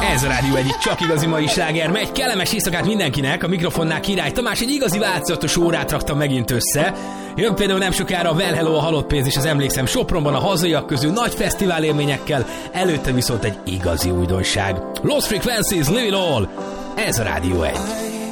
Ez a Rádió egyik csak igazi mai sláger megy. Kellemes éjszakát mindenkinek, a mikrofonnál Király Tamás egy igazi változatos órát raktam megint össze. Jön például nem sokára a Well Hello, a Halott Pénz és az Emlékszem Sopronban a hazaiak közül nagy fesztivál élményekkel, előtte viszont egy igazi újdonság. Lost Frequencies, Live It All! Ez a Rádió 1.